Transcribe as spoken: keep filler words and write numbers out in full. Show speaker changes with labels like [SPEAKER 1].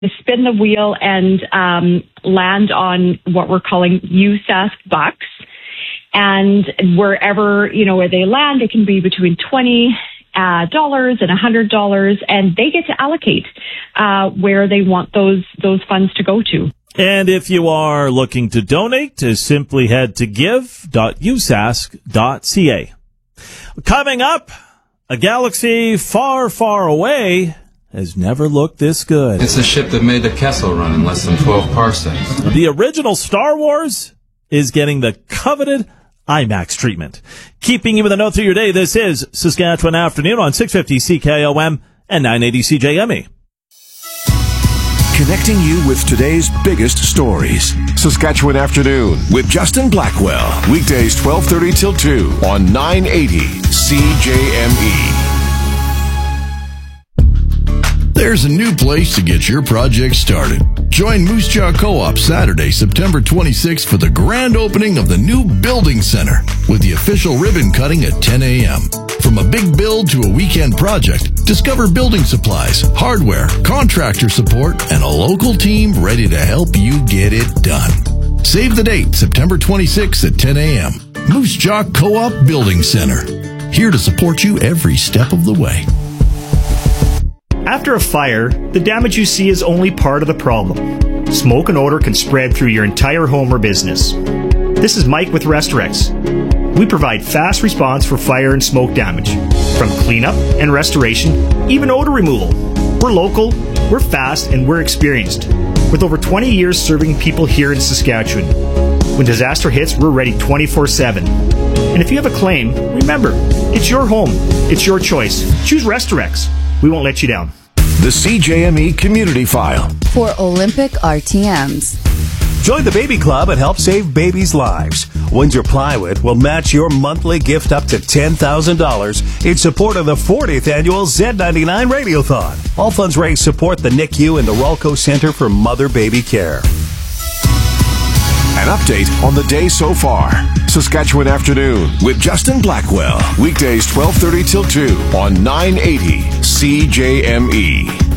[SPEAKER 1] spin the wheel and um, land on what we're calling U S A S bucks. And wherever, you know, where they land, it can be between twenty dollars and one hundred dollars, and they get to allocate uh, where they want those those funds to go to.
[SPEAKER 2] And if you are looking to donate, to simply head to give dot u s a s c dot c a. Coming up, a galaxy far, far away has never looked this good.
[SPEAKER 3] It's the ship that made the Kessel run in less than twelve parsecs.
[SPEAKER 2] The original Star Wars is getting the coveted IMAX treatment. Keeping you with a note through your day, this is Saskatchewan Afternoon on six fifty C K O M and nine eighty C J M E.
[SPEAKER 4] Connecting you with today's biggest stories. Saskatchewan Afternoon with Justin Blackwell. Weekdays twelve thirty till two on nine eighty C J M E.
[SPEAKER 5] There's a new place to get your project started. Join Moose Jaw Co-op Saturday, September twenty-sixth for the grand opening of the new Building Center with the official ribbon cutting at ten a.m. From a big build to a weekend project, discover building supplies, hardware, contractor support, and a local team ready to help you get it done. Save the date, September twenty-sixth at ten a.m. Moose Jaw Co-op Building Center. Here to support you every step of the way.
[SPEAKER 6] After a fire, the damage you see is only part of the problem. Smoke and odor can spread through your entire home or business. This is Mike with Restorex. We provide fast response for fire and smoke damage, from cleanup and restoration, even odor removal. We're local, we're fast, and we're experienced, with over twenty years serving people here in Saskatchewan. When disaster hits, we're ready twenty-four seven. And if you have a claim, remember, it's your home, it's your choice. Choose Restorex. We won't let you down.
[SPEAKER 4] The C J M E Community File
[SPEAKER 7] for Olympic R T Ms.
[SPEAKER 8] Join the Baby Club and help save babies' lives. Windsor Plywood will match your monthly gift up to ten thousand dollars in support of the fortieth annual Z ninety-nine Radiothon. All funds raised support the N I C U and the Rolco Center for Mother-Baby Care.
[SPEAKER 4] An update on the day so far. Saskatchewan Afternoon with Justin Blackwell. Weekdays twelve thirty till two on nine eighty C J M E.